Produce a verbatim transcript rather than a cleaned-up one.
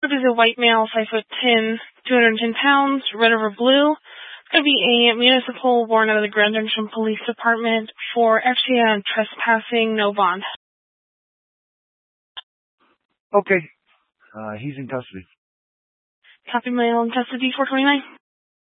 suspect is a white male, five foot ten, two hundred ten pounds, red over blue. Could be a municipal warrant out of the Grand Junction Police Department for F T A trespassing, no bond. Okay. Uh, he's in custody. Copy, mail in custody four twenty-nine.